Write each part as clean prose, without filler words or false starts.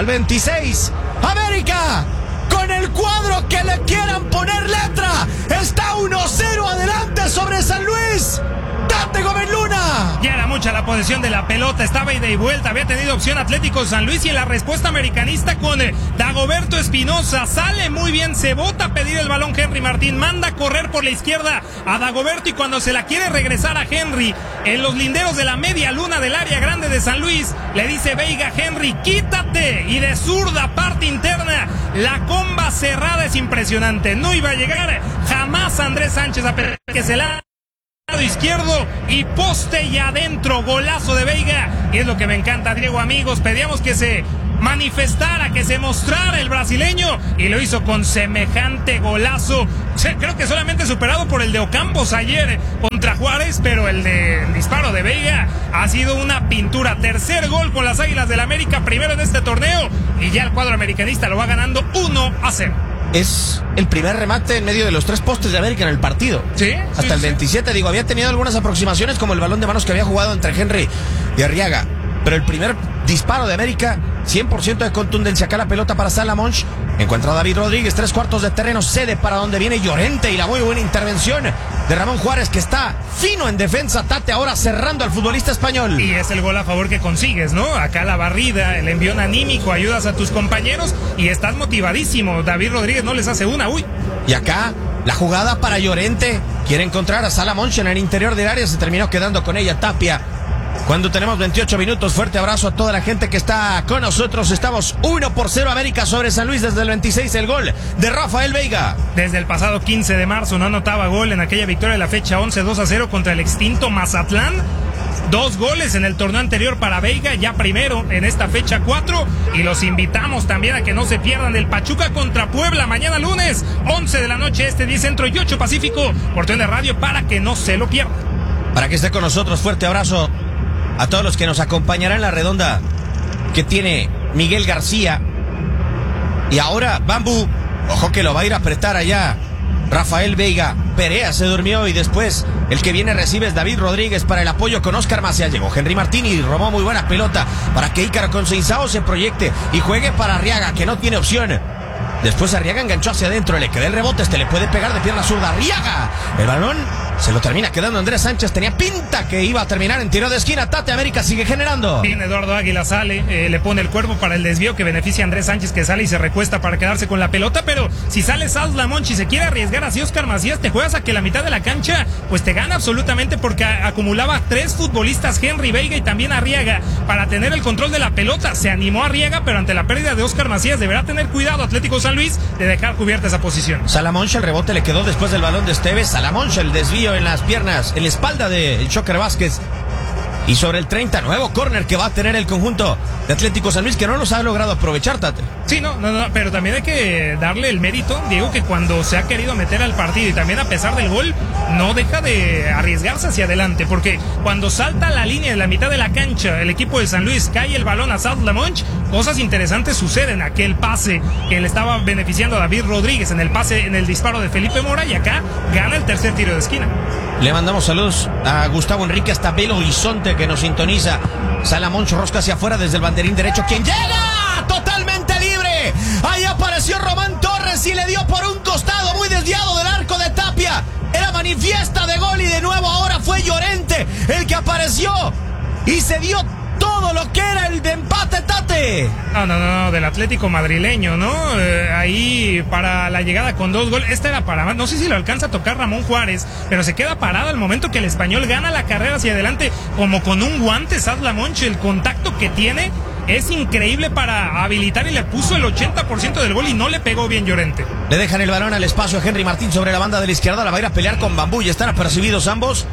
al 26. América, con el cuadro que le quieran poner letra, está 1-0 adelante sobre San Luis. ¡Tate Gómez Luna! Ya era mucha la posesión de la pelota, estaba ida y vuelta, había tenido opción Atlético San Luis y en la respuesta americanista con Dagoberto Espinosa, sale muy bien, se bota a pedir el balón Henry Martín, manda a correr por la izquierda a Dagoberto y cuando se la quiere regresar a Henry, en los linderos de la media luna del área grande de San Luis, le dice Veiga, Henry, quítate, y de zurda, parte interna, la comba cerrada es impresionante, no iba a llegar jamás Andrés Sánchez a pedir que se la izquierdo y poste y adentro, golazo de Veiga, y es lo que me encanta, Diego, amigos, pedíamos que se manifestara, que se mostrara el brasileño y lo hizo con semejante golazo, creo que solamente superado por el de Ocampos ayer contra Juárez, pero el disparo de Veiga ha sido una pintura. Tercer gol con las Águilas del América, primero en este torneo, y ya el cuadro americanista lo va ganando 1-0. Es el primer remate en medio de los 3 postes de América en el partido. Sí. Hasta el 27, digo, había tenido algunas aproximaciones como el balón de manos que había jugado entre Henry y Arriaga. Pero el primer disparo de América, 100% de contundencia. Acá la pelota para Salamonch. Encuentra a David Rodríguez, 3/4 de terreno, cede para donde viene Llorente y la muy buena intervención de Ramón Juárez, que está fino en defensa. Tate ahora cerrando al futbolista español. Y es el gol a favor que consigues, ¿no? Acá la barrida, el envión anímico, ayudas a tus compañeros y estás motivadísimo. David Rodríguez no les hace una, uy. Y acá la jugada para Llorente. Quiere encontrar a Salamonch en el interior del área, se terminó quedando con ella Tapia. Cuando tenemos 28 minutos, fuerte abrazo a toda la gente que está con nosotros. Estamos 1-0 América sobre San Luis desde el 26, el gol de Rafael Veiga. Desde el pasado 15 de marzo no anotaba gol en aquella victoria de la fecha 11, 2-0 contra el extinto Mazatlán. 2 goles en el torneo anterior para Veiga, ya primero en esta fecha 4. Y los invitamos también a que no se pierdan el Pachuca contra Puebla mañana lunes, 11 de la noche, 10 centro y 8 pacífico, por TUDN Radio, para que no se lo pierdan. Para que esté con nosotros, fuerte abrazo a todos los que nos acompañarán en la redonda que tiene Miguel García. Y ahora Bambú, ojo que lo va a ir a apretar allá Rafael Veiga. Perea se durmió y después el que viene recibe es David Rodríguez para el apoyo con Oscar Macías. Llegó Henry Martín y robó muy buena pelota para que Ícaro Conceição se proyecte y juegue para Arriaga, que no tiene opción. Después Arriaga enganchó hacia adentro, le queda el rebote, le puede pegar de pierna zurda. Arriaga, el balón se lo termina quedando Andrés Sánchez, tenía pinta que iba a terminar en tiro de esquina. Tate, América sigue generando. Bien, Eduardo Águila sale, le pone el cuerpo para el desvío que beneficia a Andrés Sánchez, que sale y se recuesta para quedarse con la pelota, pero si sale Salamonch y se quiere arriesgar así Oscar Macías, te juegas a que la mitad de la cancha pues te gana absolutamente, porque acumulaba 3 futbolistas, Henry, Veiga y también Arriaga, para tener el control de la pelota. Se animó Arriaga, pero ante la pérdida de Oscar Macías deberá tener cuidado Atlético San Luis de dejar cubierta esa posición. Salamonch, el rebote le quedó después del balón de Esteves. Salamonch, el desvío en las piernas, en la espalda de Choker Vázquez. Y sobre el 30, nuevo córner que va a tener el conjunto de Atlético San Luis, que no los ha logrado aprovechar, Tate. Sí, no, pero también hay que darle el mérito, Diego, que cuando se ha querido meter al partido y también a pesar del gol, no deja de arriesgarse hacia adelante, porque cuando salta la línea de la mitad de la cancha el equipo de San Luis, cae el balón a Salamonch, cosas interesantes suceden. Aquel pase que le estaba beneficiando a David Rodríguez en el pase, en el disparo de Felipe Mora, y acá gana el tercer tiro de esquina. Le mandamos saludos a Gustavo Enrique hasta Belo Horizonte, que nos sintoniza. Salamonch rosca hacia afuera desde el banderín derecho. ¿Quién llega? Totalmente libre. Ahí apareció Román Torres y le dio por un costado muy desviado del arco de Tapia. Era manifiesta de gol y de nuevo ahora fue Llorente el que apareció y se dio todo lo que era el de empate, Tate. No, del Atlético madrileño, ¿no? Ahí para la llegada con 2 goles. Esta era para más, no sé si lo alcanza a tocar Ramón Juárez, pero se queda parado al momento que el español gana la carrera hacia adelante, como con un guante. Salamonch, el contacto que tiene es increíble para habilitar, y le puso el 80% del gol y no le pegó bien Llorente. Le dejan el balón al espacio a Henry Martín sobre la banda de la izquierda, la va a ir a pelear con Bambú y están apercibidos ambos.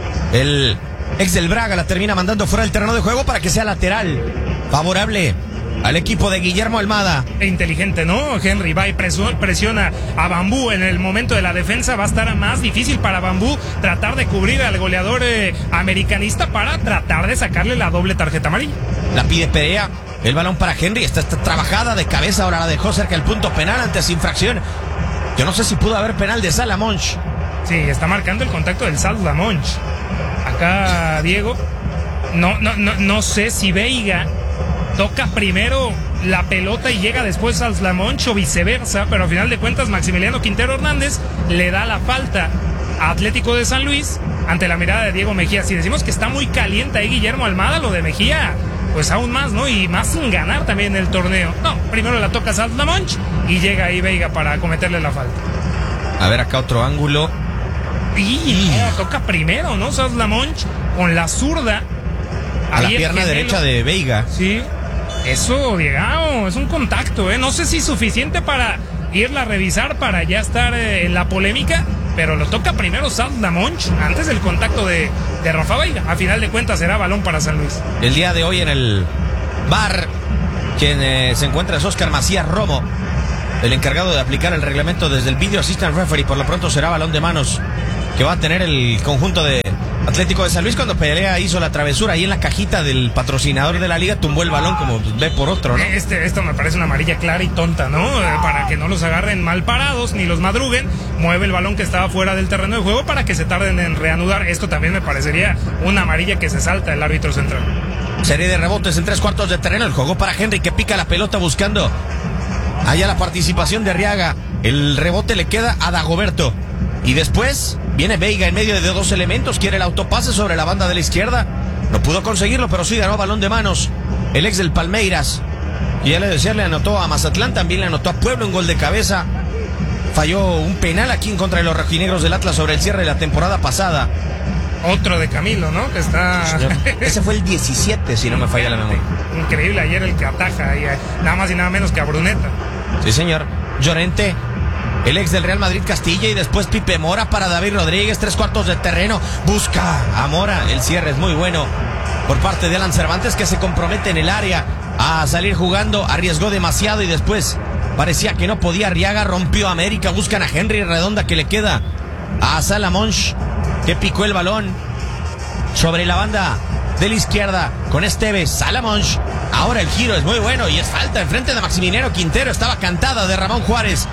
El ex del Braga la termina mandando fuera del terreno de juego para que sea lateral favorable al equipo de Guillermo Almada. Inteligente, ¿no? Henry va y presiona a Bambú en el momento de la defensa. Va a estar más difícil para Bambú tratar de cubrir al goleador americanista para tratar de sacarle la doble tarjeta amarilla. La pide Perea, el balón para Henry, está trabajada de cabeza, ahora la dejó cerca del punto penal antes infracción. Yo no sé si pudo haber penal de Salamonch. Sí, está marcando el contacto del Salamonch. Acá, Diego, no sé si Veiga toca primero la pelota y llega después al Slamonch o viceversa, pero al final de cuentas Maximiliano Quintero Hernández le da la falta a Atlético de San Luis ante la mirada de Diego Mejía. Si decimos que está muy caliente ahí Guillermo Almada, lo de Mejía, pues aún más, ¿no? Y más sin ganar también el torneo. No, primero la toca Saltlamonch y llega ahí Veiga para cometerle la falta. A ver acá otro ángulo. Y toca primero, ¿no? Saltlamonch con la zurda. A la pierna derecha de Veiga. Sí. Eso, Diego, es un contacto, ¿eh? No sé si suficiente para irla a revisar, para ya estar en la polémica, pero lo toca primero Saltlamonch antes del contacto de Rafa Veiga. A final de cuentas será balón para San Luis. El día de hoy en el bar, quien se encuentra es Oscar Macías Romo, el encargado de aplicar el reglamento desde el Video Assistant Referee. Por lo pronto será balón de manos que va a tener el conjunto de Atlético de San Luis. Cuando Pelea hizo la travesura ahí en la cajita del patrocinador de la liga, tumbó el balón como ve por otro, ¿no? Esto me parece una amarilla clara y tonta, ¿no? Para que no los agarren mal parados ni los madruguen, mueve el balón que estaba fuera del terreno de juego para que se tarden en reanudar. Esto también me parecería una amarilla que se salta el árbitro central. Serie de rebotes en 3/4 de terreno. El juego para Henry, que pica la pelota buscando allá la participación de Arriaga. El rebote le queda a Dagoberto. Y después viene Veiga en medio de dos elementos. Quiere el autopase sobre la banda de la izquierda. No pudo conseguirlo, pero sí ganó balón de manos el ex del Palmeiras. Y ya le decía, le anotó a Mazatlán, también le anotó a Puebla un gol de cabeza. Falló un penal aquí en contra de los rojinegros del Atlas sobre el cierre de la temporada pasada. Otro de Camilo, ¿no? Que está... Ese fue el 17, si no me falla la memoria. Increíble ayer el que ataja, y nada más y nada menos que a Bruneta. Sí, señor. Llorente, el ex del Real Madrid Castilla, y después Pipe Mora para David Rodríguez, 3/4 de terreno. Busca a Mora, el cierre es muy bueno por parte de Alan Cervantes, que se compromete en el área a salir jugando. Arriesgó demasiado y después parecía que no podía. Arriaga rompió a América, buscan a Henry Redonda, que le queda a Salamonch, que picó el balón sobre la banda de la izquierda con Esteves. Salamonch, ahora el giro es muy bueno y es falta enfrente de Maximiliano Quintero. Estaba cantada de Ramón Juárez.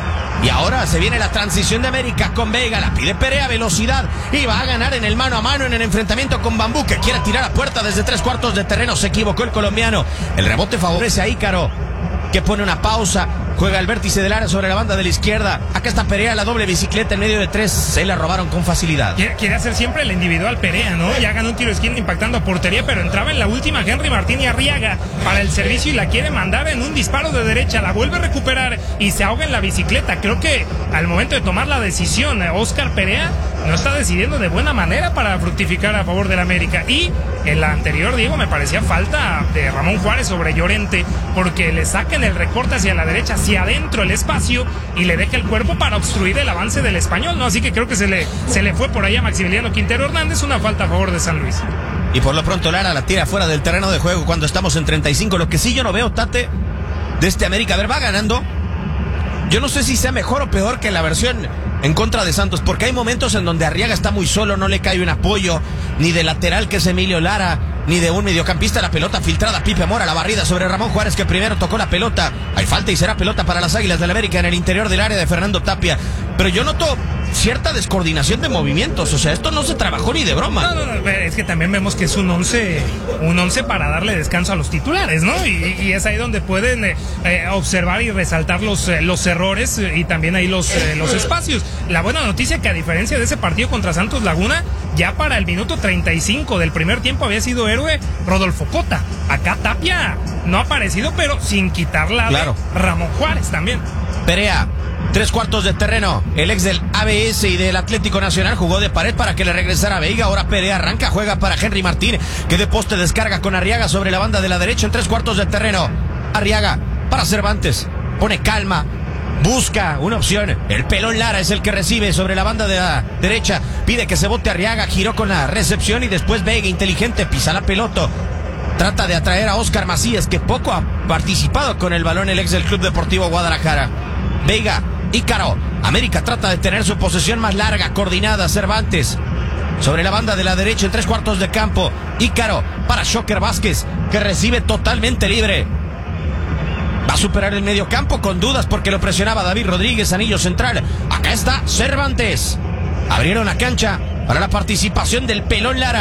Y ahora se viene la transición de América con Veiga, la pide Perea, velocidad, y va a ganar en el mano a mano en el enfrentamiento con Bambú, que quiere tirar a puerta desde 3/4 de terreno. Se equivocó el colombiano. El rebote favorece a Ícaro, que pone una pausa, juega el vértice del área sobre la banda de la izquierda. Acá está Perea, la doble bicicleta en medio de tres. Se la robaron con facilidad. Quiere hacer siempre el individual Perea, ¿no? Ya ganó un tiro de esquina impactando a portería, pero entraba en la última Henry Martín y Arriaga para el servicio y la quiere mandar en un disparo de derecha. La vuelve a recuperar y se ahoga en la bicicleta. Creo que al momento de tomar la decisión, Oscar Perea no está decidiendo de buena manera para fructificar a favor del América. Y en la anterior, Diego, me parecía falta de Ramón Juárez sobre Llorente, porque le sacan el recorte hacia la derecha, hacia adentro el espacio, y le deja el cuerpo para obstruir el avance del Español, ¿no? Así que creo que se le fue por ahí a Maximiliano Quintero Hernández, una falta a favor de San Luis. Y por lo pronto Lara la tira fuera del terreno de juego cuando estamos en 35. Lo que sí yo no veo, Tate, de este América, a ver, va ganando. Yo no sé si sea mejor o peor que la versión en contra de Santos, porque hay momentos en donde Arriaga está muy solo, no le cae un apoyo, ni de lateral, que es Emilio Lara, ni de un mediocampista. La pelota filtrada, Pipe Mora, la barrida sobre Ramón Juárez, que primero tocó la pelota. Hay falta y será pelota para las Águilas del América en el interior del área de Fernando Tapia. Pero yo noto cierta descoordinación de movimientos, o sea, esto no se trabajó ni de broma. No, es que también vemos que es un once para darle descanso a los titulares, ¿no? Y es ahí donde pueden observar y resaltar los errores y también ahí los espacios. La buena noticia que, a diferencia de ese partido contra Santos Laguna, ya para el minuto 35 del primer tiempo había sido héroe Rodolfo Cota. Acá Tapia no ha aparecido, pero sin quitarla claro. De Ramón Juárez también. Perea, 3/4 de terreno. El ex del ABS y del Atlético Nacional jugó de pared para que le regresara a Veiga. Ahora Perea arranca, juega para Henry Martín, que de poste descarga con Arriaga sobre la banda de la derecha en 3/4 de terreno. Arriaga para Cervantes, pone calma, busca una opción. El pelón Lara es el que recibe sobre la banda de la derecha, pide que se bote Arriaga, giró con la recepción y después Veiga, inteligente, pisa la pelota. Trata de atraer a Oscar Macías, que poco ha participado con el balón el ex del Club Deportivo Guadalajara. Veiga, Ícaro, América trata de tener su posesión más larga, coordinada. Cervantes sobre la banda de la derecha en 3/4 de campo. Ícaro para Shocker Vázquez, que recibe totalmente libre. Va a superar el medio campo con dudas porque lo presionaba David Rodríguez, anillo central. Acá está Cervantes. Abrieron la cancha para la participación del pelón Lara.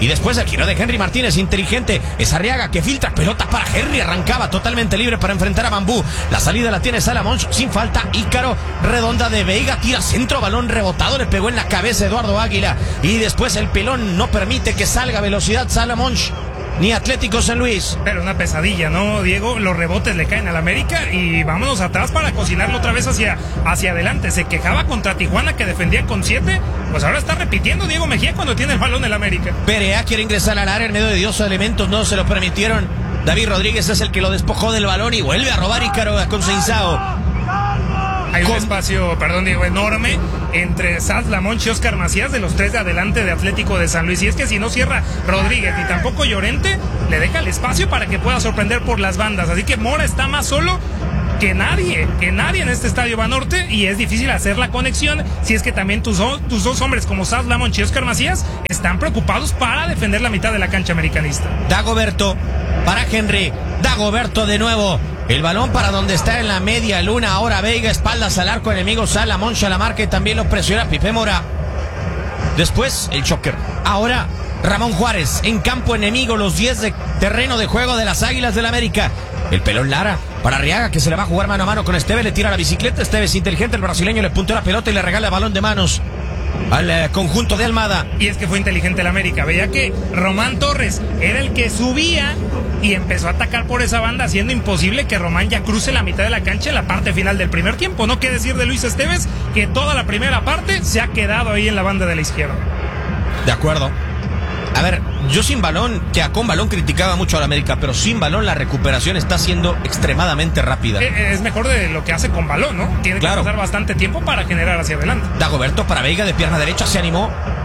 Y después el giro de Henry Martínez, inteligente. Es Arriaga que filtra, pelota para Henry. Arrancaba totalmente libre para enfrentar a Bambú. La salida la tiene Salamonch sin falta. Ícaro, redonda de Veiga, tira centro, balón rebotado. Le pegó en la cabeza Eduardo Águila. Y después el pelón no permite que salga a velocidad Salamonch ni Atlético San Luis. Pero una pesadilla, ¿no, Diego? Los rebotes le caen al América y vámonos atrás para cocinarlo otra vez hacia adelante. Se quejaba contra Tijuana que defendía con 7. Pues ahora está repitiendo Diego Mejía cuando tiene el balón el América. Perea quiere ingresar al área en medio de 2 elementos, no se lo permitieron. David Rodríguez es el que lo despojó del balón y vuelve a robar Ícaro con Seinsao. Hay un espacio, Diego, enorme entre Salamonch y Oscar Macías, de los 3 de adelante de Atlético de San Luis. Y es que si no cierra Rodríguez y tampoco Llorente, le deja el espacio para que pueda sorprender por las bandas. Así que Mora está más solo que nadie en este estadio Banorte, y es difícil hacer la conexión si es que también tus dos hombres como Salamonch y Oscar Macías están preocupados para defender la mitad de la cancha americanista. Dagoberto para Henry, Dagoberto de nuevo. El balón para donde está en la media luna. Ahora Veiga, espaldas al arco enemigo. Salamonch a la marca y también lo presiona Pipe Mora. Después el choker. Ahora Ramón Juárez en campo enemigo. Los 10 de terreno de juego de las Águilas del América. El pelón Lara para Arriaga que se le va a jugar mano a mano con Esteve. Le tira la bicicleta. Esteve es inteligente. El brasileño le punteó la pelota y le regala el balón de manos al conjunto de Almada. Y es que fue inteligente el América. Veía que Román Torres era el que subía y empezó a atacar por esa banda, haciendo imposible que Román ya cruce la mitad de la cancha en la parte final del primer tiempo. No qué decir de Luis Esteves, que toda la primera parte se ha quedado ahí en la banda de la izquierda. De acuerdo. A ver, yo sin balón, que con balón criticaba mucho al América, pero sin balón la recuperación está siendo extremadamente rápida. Es mejor de lo que hace con balón, ¿no? Tiene que pasar bastante tiempo para generar hacia adelante. Dagoberto para Veiga de pierna derecha, se animó.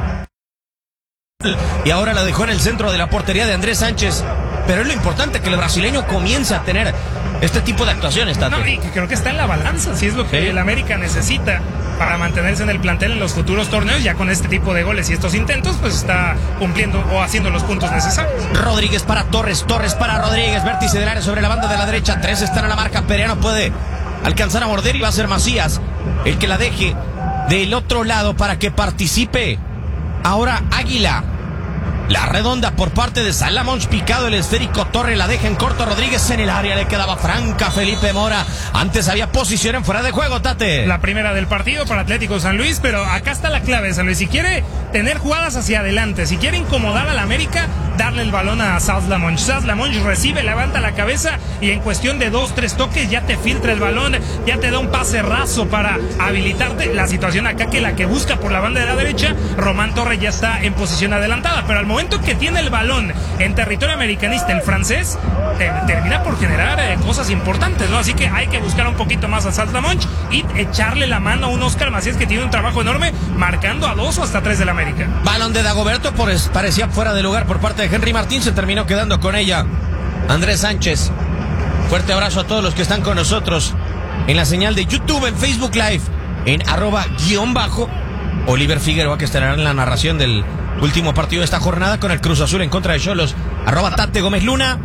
Y ahora la dejó en el centro de la portería de Andrés Sánchez. Pero es lo importante que el brasileño comience a tener este tipo de actuaciones, Tate. No, y que creo que está en la balanza, si es lo que el América necesita para mantenerse en el plantel en los futuros torneos. Ya con este tipo de goles y estos intentos, pues está cumpliendo o haciendo los puntos necesarios. Rodríguez para Torres, Torres para Rodríguez, vértice del área sobre la banda de la derecha. 3 están a la marca, Perea no puede alcanzar a morder y va a ser Macías el que la deje del otro lado para que participe. Ahora Águila. La redonda por parte de Salamonch, picado el esférico, Torre la deja en corto, Rodríguez en el área, le quedaba franca Felipe Mora. Antes había posición en fuera de juego, Tate. La primera del partido para Atlético San Luis, pero acá está la clave, San Luis. Si quiere tener jugadas hacia adelante, si quiere incomodar al América, darle el balón a Salamonch. Salamonch recibe, levanta la cabeza y en cuestión de 2-3 toques ya te filtra el balón, ya te da un pase raso para habilitarte. La situación acá que la que busca por la banda de la derecha, Román Torres ya está en posición adelantada, pero al momento que tiene el balón en territorio americanista, el francés termina por generar cosas importantes, ¿no? Así que hay que buscar un poquito más a Salamonch y echarle la mano a un Oscar Macías que tiene un trabajo enorme marcando a 2 o hasta 3 del América. Balón de Dagoberto, parecía fuera de lugar por parte de Henry Martín, se terminó quedando con ella Andrés Sánchez. Fuerte abrazo a todos los que están con nosotros en la señal de YouTube, en Facebook Live, en @_ Oliver Figueroa, que estará en la narración del último partido de esta jornada con el Cruz Azul en contra de Xolos. @Tate Gómez Luna.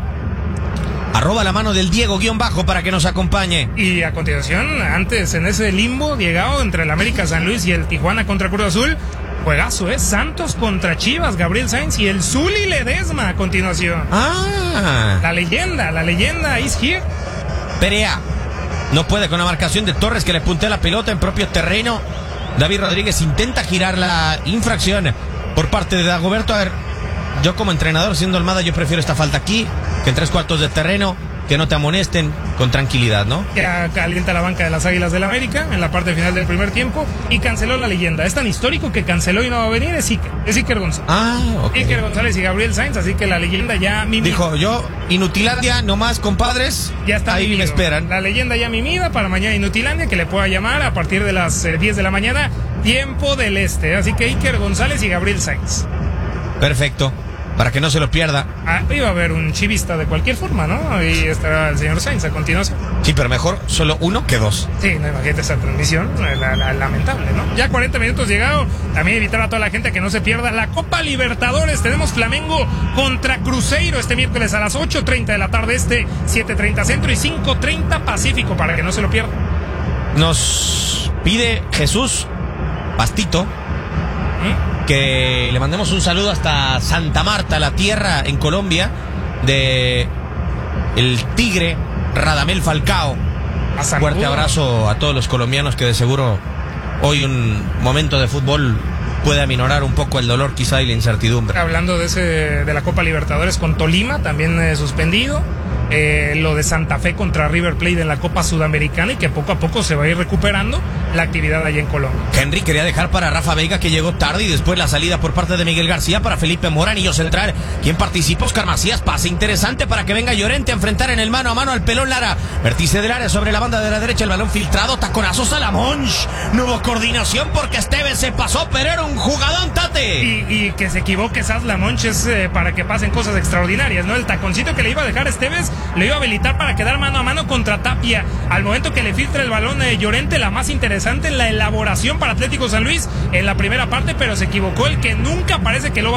@la mano del Diego _ para que nos acompañe. Y a continuación, antes en ese limbo llegado entre el América San Luis y el Tijuana contra Cruz Azul, juegazo, Santos contra Chivas, Gabriel Sainz y el Zuli Ledesma a continuación. La leyenda is here. Perea no puede con la marcación de Torres, que le puntea la pelota en propio terreno. David Rodríguez intenta girar la infracción por parte de Dagoberto. A ver, yo como entrenador, siendo Almada, yo prefiero esta falta aquí que en 3/4 de terreno, que no te amonesten, con tranquilidad, ¿no? Ya calienta la banca de las Águilas del América en la parte final del primer tiempo y canceló la leyenda. Es tan histórico que canceló y no va a venir, es Iker González. Okay. Iker González y Gabriel Sainz, así que la leyenda ya mimida. Dijo, yo, Inutilandia, nomás, compadres, ya está ahí me esperan. La leyenda ya mimida para mañana Inutilandia, que le pueda llamar a partir de las 10 de la mañana, tiempo del este. Así que Iker González y Gabriel Sainz. Perfecto. Para que no se lo pierda. Iba a haber un chivista de cualquier forma, ¿no? Y estará el señor Sainz a continuación. Sí, pero mejor solo uno que dos. Sí, no, imagínate esa transmisión, lamentable, ¿no? Ya 40 minutos llegado. También invitar a toda la gente que no se pierda la Copa Libertadores. Tenemos Flamengo contra Cruzeiro este miércoles a las 8:30 de la tarde 7:30 centro y 5:30 Pacífico, para que no se lo pierda. Nos pide Jesús Pastito que le mandemos un saludo hasta Santa Marta, la tierra en Colombia de el Tigre Radamel Falcao. Fuerte abrazo a todos los colombianos, que de seguro hoy un momento de fútbol puede aminorar un poco el dolor quizá y la incertidumbre. Hablando de la Copa Libertadores con Tolima, también suspendido. Lo de Santa Fe contra River Plate en la Copa Sudamericana, y que poco a poco se va a ir recuperando la actividad allá en Colombia. Henry quería dejar para Rafa Veiga, que llegó tarde, y después la salida por parte de Miguel García para Felipe Mora, anillo central. ¿Quién participa? Oscar Macías. Pase interesante para que venga Llorente a enfrentar en el mano a mano al Pelón Lara. Vértice del área sobre la banda de la derecha, el balón filtrado, taconazos a la Monch. No hubo coordinación porque Esteves se pasó, pero era un jugadón, Tate. Y que se equivoque Saz Lamonch es para que pasen cosas extraordinarias, ¿no? El taconcito que le iba a dejar Esteves le iba a habilitar para quedar mano a mano contra Tapia. Al momento que le filtra el balón de Llorente, la más interesante en la elaboración para Atlético San Luis en la primera parte, pero se equivocó el que nunca parece que lo va